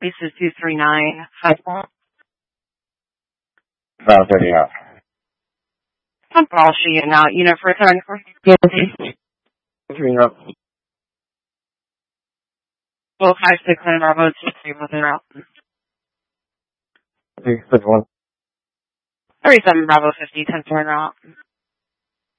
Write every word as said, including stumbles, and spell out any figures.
This is two three nine five one. About thirty out. I'm all shooting out. You know, for a turn for Three up. well, five six nine Bravo two three one zero. Three, six, one. Thirty seven Bravo fifty ten four route.